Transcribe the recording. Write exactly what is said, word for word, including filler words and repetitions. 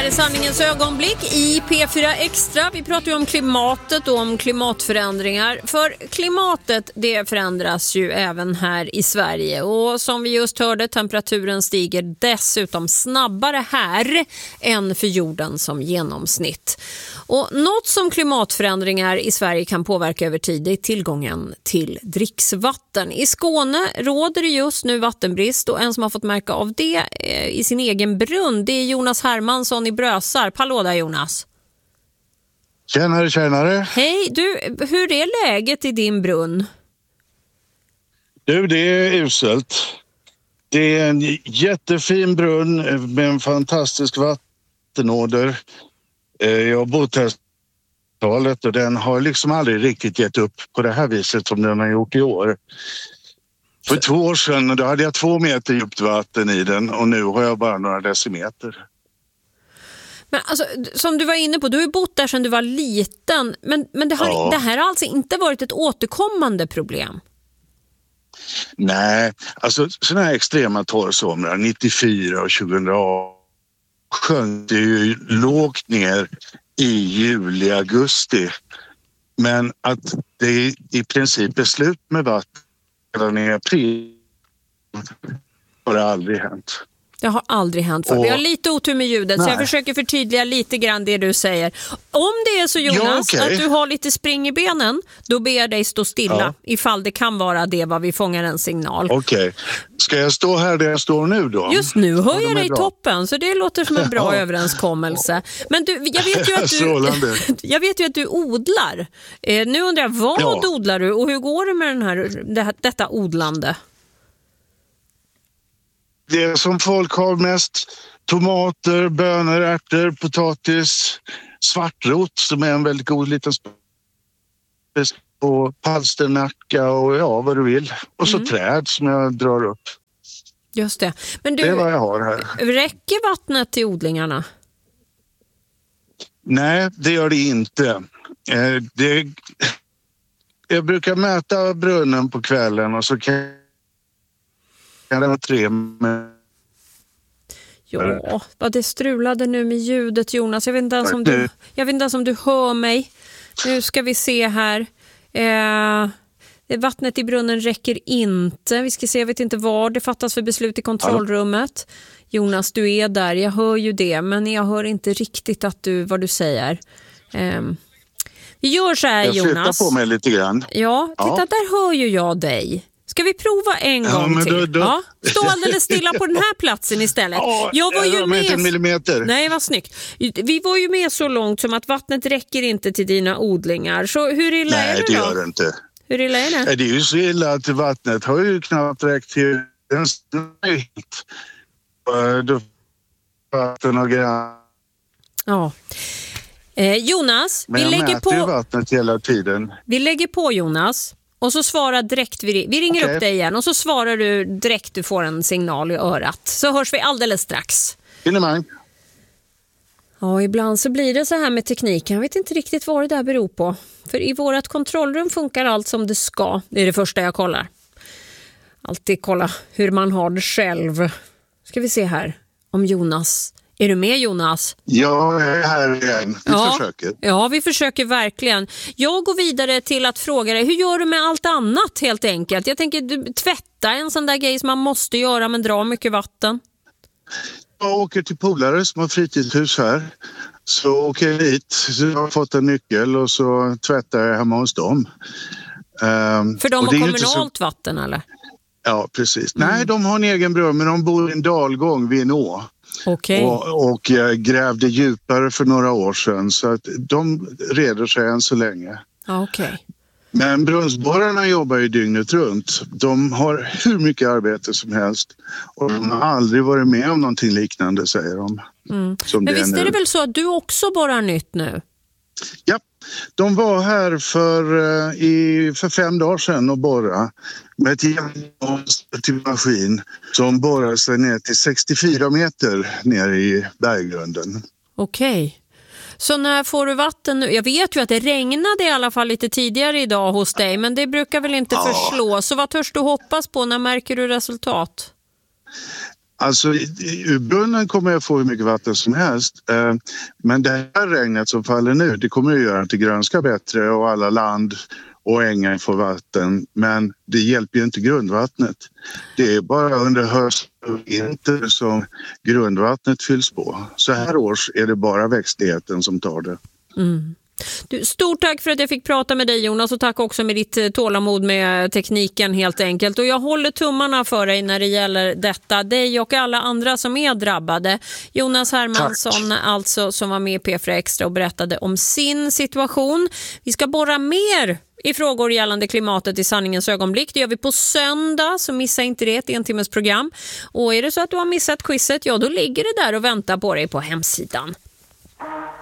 här är sanningens ögonblick i P fyra Extra. Vi pratar ju om klimatet och om klimatförändringar. För klimatet, det förändras ju även här i Sverige. Och som vi just hörde, temperaturen stiger dessutom snabbare här än för jorden som genomsnitt. Och något som klimatförändringar i Sverige kan påverka över tid är tillgången till dricksvatten. I Skåne råder det just nu vattenbrist och en som har fått märka av det i sin egen brunn, det är Jonas Hermansson i Brösarp. Hallå där, Jonas. Tjänare, tjänare. Hej, du, hur är läget i din brunn? Du, det är uselt. Det är en jättefin brunn med en fantastisk vattenåder. Jag har bott här talet och den har liksom aldrig riktigt gett upp på det här viset som den har gjort i år. För två år sedan då hade jag två meter djupt vatten i den och nu har jag bara några decimeter. Men alltså, som du var inne på, du har ju bott där sedan du var liten. Men, men det, har, Ja. det här har alltså inte varit ett återkommande problem? Nej, alltså sådana här extrema torrsomrar, nittiofyra och tjugohundraarton sjönk det ju lågt ner i juli, augusti. Men att det i princip är slut med vatten redan i april har det aldrig hänt. Det har aldrig hänt för. Och, Vi har lite otur med ljudet nej. så jag försöker förtydliga lite grann det du säger. Om det är så, Jonas, ja, okay. att du har lite spring i benen, då ber jag dig stå stilla ja. ifall det kan vara det vad vi fångar en signal. Okej. Okay. Ska jag stå här där jag står nu då? Just nu hör jag dig i toppen, så det låter som en bra ja. överenskommelse. Men du, jag vet ju att du, jag vet ju att du odlar. Eh, nu undrar jag, vad ja. odlar du och hur går det med den här, det här, detta odlande? Det som folk har mest: tomater, bönor, ärtor, potatis, svartrot som är en väldigt god liten spec, och palsternacka och ja, vad du vill. Och så mm. träd som jag drar upp. Just det. Men du, det är vad jag har här. Räcker vattnet till odlingarna? Nej, det gör det inte. Eh, det, jag brukar mäta brunnen på kvällen och så kan det vara tre med... Ja, vad det strulade nu med ljudet, Jonas. Jag vet inte ens om du, jag vet inte ens om du hör mig. Nu ska vi se här. Eh, vattnet i brunnen räcker inte. Vi ska se, jag vet inte vad det fattas för beslut i kontrollrummet. Jonas, du är där. Jag hör ju det, men jag hör inte riktigt att du, vad du säger. Eh, vi gör så här, jag Jonas. Jag flyttar på mig lite grann. Ja, titta, ja. Där hör ju jag dig. Ska vi prova en ja, gång till? Då, då... Ja, stå alldeles stilla på den här platsen istället. Ja, jag var ju jag med... en millimeter. Nej, vad snyggt. Vi var ju med så långt som att vattnet räcker inte till dina odlingar. Så hur illa Nej, är det då? Nej, det gör det inte. Hur illa är det? Det är ju så illa att vattnet har ju knappt räckt till en snöjt. Då vatten och grann. Ja. Eh, Jonas, Men vi lägger på... ju vattnet hela tiden. Vi lägger på, Jonas. Och så svarar direkt, vi, vi ringer okay. upp dig igen och så svarar du direkt, du får en signal i örat. Så hörs vi alldeles strax. Finemang. Ja, ibland så blir det så här med tekniken. Jag vet inte riktigt vad det där beror på. För i vårat kontrollrum funkar allt som det ska. Det är det första jag kollar. Alltid kolla hur man har det själv. Ska vi se här om Jonas... Är du med, Jonas? Jag är här igen. Vi ja, försöker. Ja, vi försöker verkligen. Jag går vidare till att fråga dig, hur gör du med allt annat helt enkelt? Jag tänker, du tvätta en sån där grej som man måste göra men drar mycket vatten. Jag åker till polare som har fritidshus här. Så åker jag dit, så jag har fått en nyckel och så tvättar jag hemma hos dem. Um, För de har kommunalt så... vatten, eller? Ja, precis. Mm. Nej, de har en egen brunn, men de bor i en dalgång vid en å. Okay. Och, och grävde djupare för några år sedan, så att de reder sig än så länge. Okay. Men brunnsborrarna jobbar ju dygnet runt. De har hur mycket arbete som helst och de har aldrig varit med om någonting liknande, säger de. Mm. Men visst är, är det väl så att du också borrar nytt nu? Ja, de var här för, i, för fem dagar sedan och borra med ett till maskin som borrar sig ner till sextiofyra meter ner i berggrunden. Okej. Okay. Så när får du vatten nu? Jag vet ju att det regnade i alla fall lite tidigare idag hos dig, men det brukar väl inte ja. förslå. Så vad törs du hoppas på? När märker du resultat? Alltså ur brunnen kommer jag få hur mycket vatten som helst. Men det här regnet som faller nu, det kommer att göra att det grönskar bättre och alla land och ängar får vatten. Men det hjälper ju inte grundvattnet. Det är bara under höst och vinter som grundvattnet fylls på. Så här års är det bara växtligheten som tar det. Mm. Du, stort tack för att jag fick prata med dig, Jonas, och tack också med ditt tålamod med tekniken helt enkelt. Och jag håller tummarna för dig när det gäller detta, dig och alla andra som är drabbade. Jonas Hermansson tack. Alltså, som var med i P fyra Extra och berättade om sin situation. Vi ska borra mer i frågor gällande klimatet i Sanningens ögonblick. Det gör vi på söndag, så missa inte det, ett en timmes program. Och är det så att du har missat quizet, ja då ligger det där och väntar på dig på hemsidan.